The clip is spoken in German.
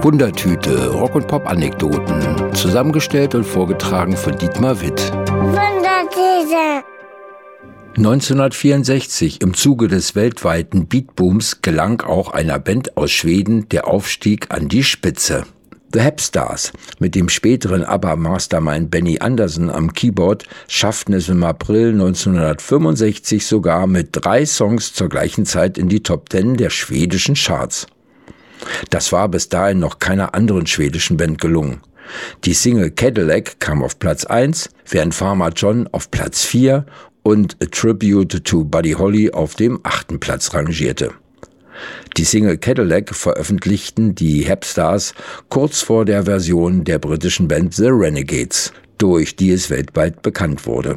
Wundertüte, Rock- und Pop-Anekdoten, zusammengestellt und vorgetragen von Dietmar Witt. Wundertüte. 1964, im Zuge des weltweiten Beatbooms, gelang auch einer Band aus Schweden der Aufstieg an die Spitze. The Hepstars mit dem späteren ABBA-Mastermind Benny Andersson am Keyboard schafften es im April 1965 sogar mit 3 Songs zur gleichen Zeit in die Top 10 der schwedischen Charts. Das war bis dahin noch keiner anderen schwedischen Band gelungen. Die Single Cadillac kam auf Platz 1, während Farmer John auf Platz 4 und A Tribute to Buddy Holly auf dem 8. Platz rangierte. Die Single Cadillac veröffentlichten die Hepstars kurz vor der Version der britischen Band The Renegades, durch die es weltweit bekannt wurde.